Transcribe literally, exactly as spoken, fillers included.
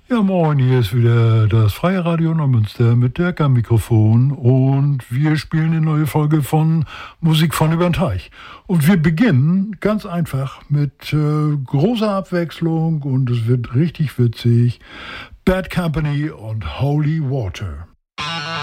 Ja, moin, hier ist wieder das Freie Radio Neumünster mit Dirk am Mikrofon und wir spielen eine neue Folge von Musik von über den Teich. Und wir beginnen ganz einfach mit äh, großer Abwechslung und es wird richtig witzig. Bad Company und Holy Water.